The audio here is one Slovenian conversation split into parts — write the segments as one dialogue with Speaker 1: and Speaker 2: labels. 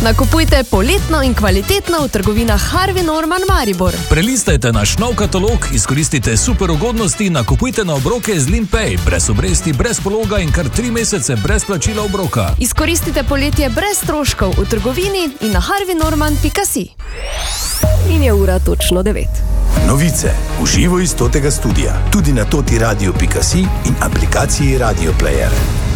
Speaker 1: Nakupujte poletno in kvalitetno v trgovinah Harvey Norman Maribor.
Speaker 2: Prelistajte naš nov katalog, izkoristite super ugodnosti, nakupujte na obroke z Limpay, brez obresti, brez pologa in kar 3 mesece brez plačila obroka.
Speaker 1: Izkoristite poletje brez stroškov v trgovini in na harveynorman.si. In je ura točno 9.
Speaker 3: Novice v živo iz totega studia, tudi na totiradio.si in aplikaciji Radio Player.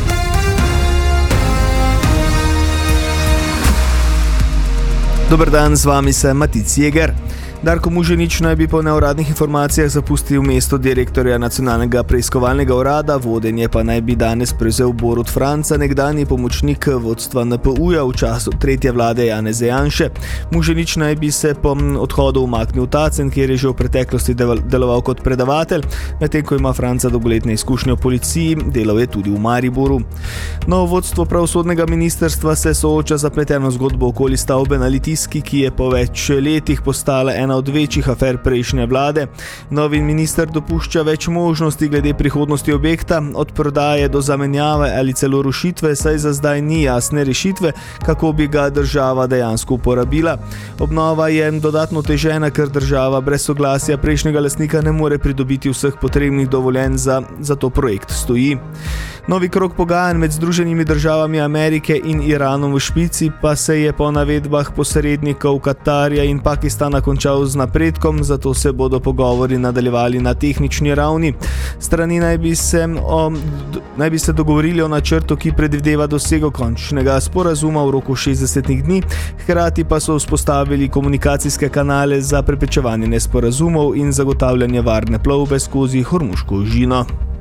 Speaker 4: Dober dan, z vami se Matic Jeger. Darko Muženič naj bi po neuradnih informacijah zapustil mesto direktorja Nacionalnega preiskovalnega urada, vodenje pa naj bi danes prevzel Borut Franca, nekdanji pomočnik vodstva NPU-ja v času tretje vlade Janeza Janše. Muženič naj bi se po odhodu umaknil v Tacen, kjer je že v preteklosti deloval kot predavatelj, medtem ko ima Franca dolgoletne izkušnje v policiji, delal je tudi v Mariboru. Novo vodstvo pravosodnega ministrstva se sooča z zapleteno zgodbo okoli stavbe na Litijski, ki je po več letih postala ena od večjih afer prejšnje vlade. Novi minister dopušča več možnosti glede prihodnosti objekta, od prodaje do zamenjave ali celo rušitve, saj za zdaj ni jasne rešitve, kako bi ga država dejansko uporabila. Obnova je dodatno težena, ker država brez soglasja prejšnjega lastnika ne more pridobiti vseh potrebnih dovoljenj, za to projekt stoji. Novi krog pogajanj med Združenimi državami Amerike in Iranom v špici pa se je po navedbah posrednikov Katarja in Pakistana končal z napredkom, zato se bodo pogovori nadaljevali na tehnični ravni. Strani naj bi se dogovorili o načrtu, ki predvideva dosego končnega sporazuma v roku 60 dni, hkrati pa so vzpostavili komunikacijske kanale za preprečevanje nesporazumov in zagotavljanje varne plovbe skozi Hormuško ožino.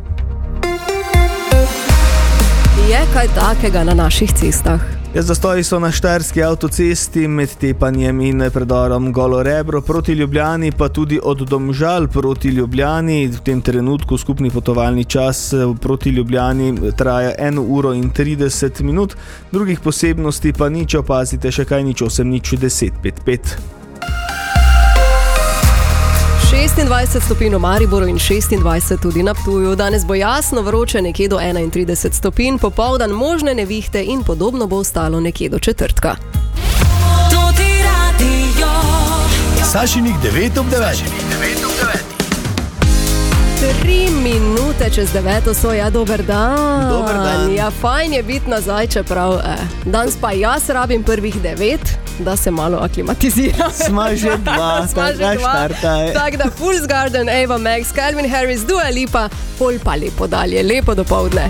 Speaker 1: Je kaj takega na naših cestah?
Speaker 4: Zastoji so na štajerski avtocesti med Tepanjem in predorom Golo Rebro proti Ljubljani, pa tudi od Domžal proti Ljubljani. V tem trenutku skupni potovalni čas proti Ljubljani traja 1 uro in 30 minut. Drugih posebnosti pa nič, opazite še kaj, nič 8, nič 10, 5, 5.
Speaker 1: 26 stopinj v Mariboru in 26 tudi na Ptuju. Danes bo jasno vroče nekje do 31 stopinj, popoldan možne nevihte in podobno bo ostalo nekje do četrtka.
Speaker 3: Sašinik 9 ob 9.
Speaker 1: 3 minute čez 9 so, ja, dober dan.
Speaker 4: Dober dan.
Speaker 1: Ja, fajn je biti nazaj, čeprav danes pa jaz rabim prvih 9, da se malo aklimatiziram.
Speaker 4: Sma že 2, štartaj.
Speaker 1: Tako da Fool's Garden, Ava Max, Calvin Harris, Dua Lipa, pol pa lepo dalje, lepo dopoldne.